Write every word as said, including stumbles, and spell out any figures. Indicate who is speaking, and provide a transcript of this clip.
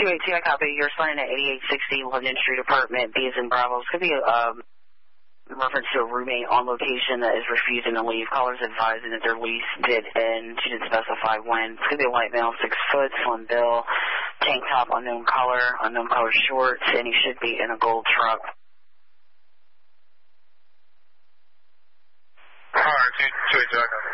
Speaker 1: two eight two, I copy. You're responding at eighty-eight sixty London Street, apartment B as in Bravo. It's going to be um, in reference to a roommate on location that is refusing to leave. Callers advising that their lease did end. She didn't specify when. It's going to be a white male, six foot, slim bill, tank top, unknown color, unknown color shorts, and he should be in a gold truck.
Speaker 2: Alright, two eight two, I copy.